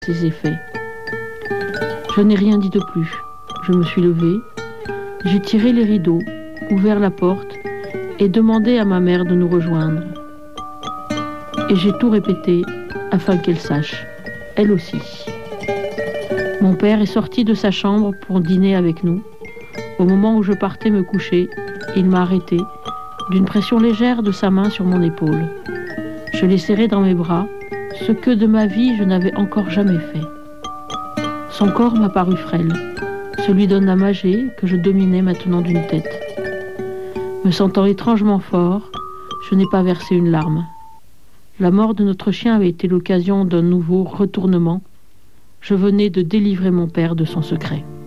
ses effets. Je n'ai rien dit de plus. Je me suis levée, j'ai tiré les rideaux, ouvert la porte et demandé à ma mère de nous rejoindre. Et j'ai tout répété afin qu'elle sache, elle aussi. Mon père est sorti de sa chambre pour dîner avec nous. Au moment où je partais me coucher, il m'a arrêté d'une pression légère de sa main sur mon épaule. Je l'ai serré dans mes bras, ce que de ma vie je n'avais encore jamais fait. Son corps m'a paru frêle, celui d'un homme âgé que je dominais maintenant d'une tête. Me sentant étrangement fort, je n'ai pas versé une larme. La mort de notre chien avait été l'occasion d'un nouveau retournement. Je venais de délivrer mon père de son secret.